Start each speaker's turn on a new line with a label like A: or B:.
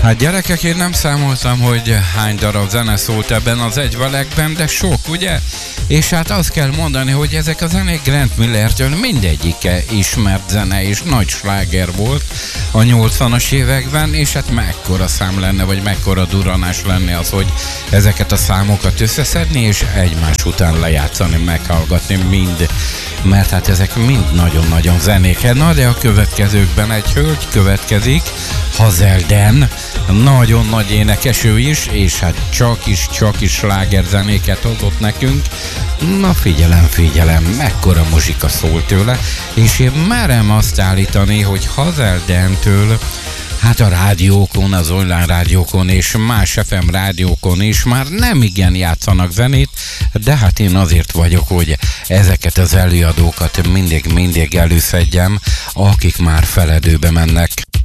A: Hát gyerekek, én nem számoltam, hogy hány darab zene szólt ebben az egyvelekben, de sok, ugye? És hát azt kell mondani, hogy ezek a zenék Grant Millertől mindegyike ismert zene és nagy sláger volt a 80-as években, és hát mekkora szám lenne, vagy mekkora duranás lenne az, hogy ezeket a számokat összeszedni, és egymás után lejátszani, meghallgatni mind, mert hát ezek mind nagyon-nagyon zenék. Na, de a következőkben egy hölgy következik, Hazel Dan, nagyon nagy énekeső is, és hát csak is slágerzenéket hozott nekünk. Na figyelem, mekkora muzsika szól tőle, és én merem azt állítani, hogy Hazel Dan-től hát a rádiókon, az online rádiókon és más FM rádiókon is már nem igen játszanak zenét, de hát én azért vagyok, hogy ezeket az előadókat mindig előszedjem, akik már feledőbe mennek.